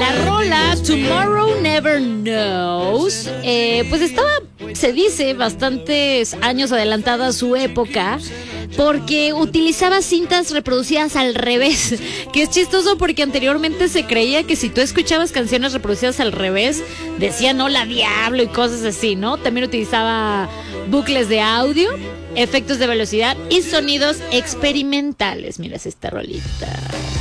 La rola Tomorrow Never Knows, pues estaba, se dice, bastantes años adelantada a su época, porque utilizaba cintas reproducidas al revés, que es chistoso porque anteriormente se creía que si tú escuchabas canciones reproducidas al revés, decían hola diablo y cosas así, ¿no? También utilizaba bucles de audio, efectos de velocidad y sonidos experimentales. Mira esta rolita.